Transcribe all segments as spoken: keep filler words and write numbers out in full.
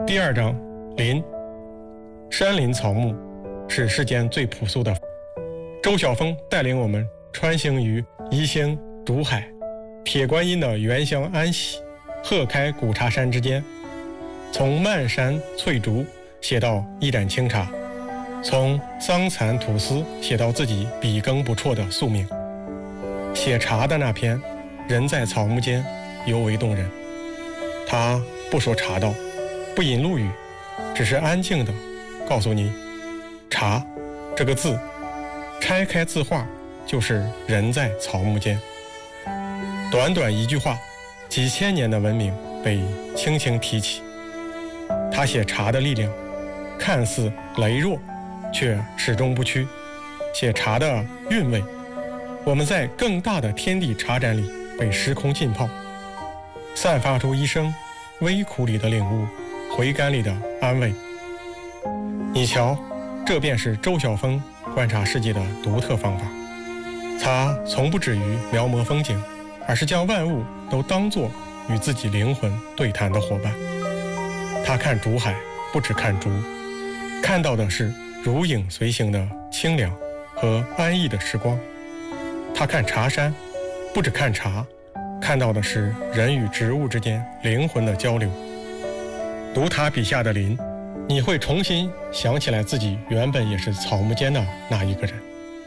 第二章，林。山林草木是世间最朴素的。周晓峰带领我们穿行于宜兴、竹海、铁观音的原乡安喜、鹤开古茶山之间，从漫山翠竹写到一盏清茶，从桑蚕吐丝写到自己笔耕不辍的宿命。写茶的那篇《人在草木间》尤为动人。他不说茶道，不引路语，只是安静地告诉你，茶这个字拆开字画就是人在草木间。短短一句话，几千年的文明被轻轻提起。他写茶的力量看似羸弱，却始终不屈。写茶的韵味，我们在更大的天地茶盏里被时空浸泡，散发出一生微苦里的领悟，回甘里的安慰。你瞧，这便是周晓峰观察世界的独特方法。他从不止于描摹风景，而是将万物都当作与自己灵魂对谈的伙伴。他看竹海，不只看竹，看到的是如影随形的清凉和安逸的时光。他看茶山，不只看茶，看到的是人与植物之间灵魂的交流。读他笔下的林，你会重新想起来自己原本也是草木间的那一个人。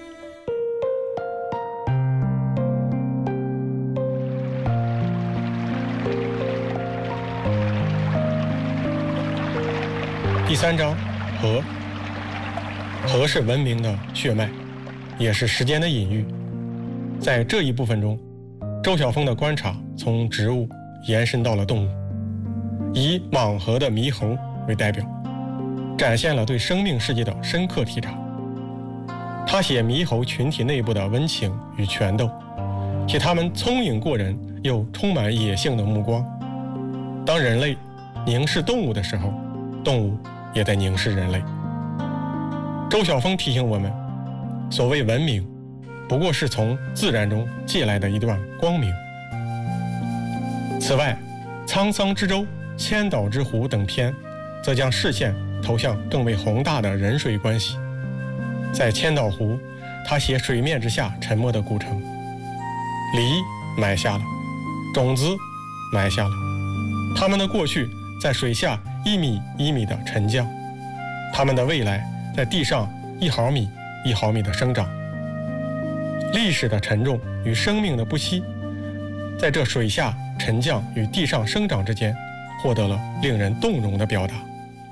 第三章，河。河是文明的血脉，也是时间的隐喻。在这一部分中，周晓峰的观察从植物延伸到了动物，以蟒河的猕猴为代表，展现了对生命世界的深刻体察。他写猕猴群体内部的温情与权斗，写他们聪颖过人又充满野性的目光。当人类凝视动物的时候，动物也在凝视人类。周晓峰提醒我们，所谓文明，不过是从自然中借来的一段光明。此外，沧桑之舟、千岛之湖等篇则将视线投向更为宏大的人水关系。在千岛湖，他写水面之下沉默的古城，梨埋下了，种子埋下了，他们的过去在水下一米一米的沉降，他们的未来在地上一毫米一毫米的生长。历史的沉重与生命的不息，在这水下沉降与地上生长之间，获得了令人动容的表达。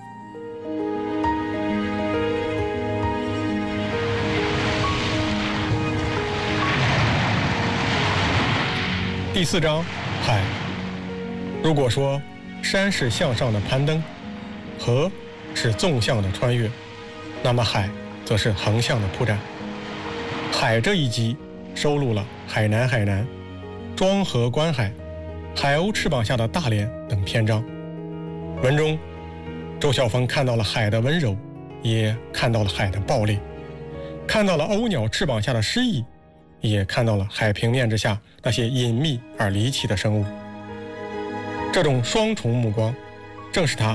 第四章，海。如果说山是向上的攀登，河是纵向的穿越，那么海则是横向的铺展。海这一集收录了海南海南、庄河观海、海鸥翅膀下的大连等篇章。文中，周晓峰看到了海的温柔，也看到了海的暴烈，看到了鸥鸟翅膀下的诗意，也看到了海平面之下那些隐秘而离奇的生物。这种双重目光，正是他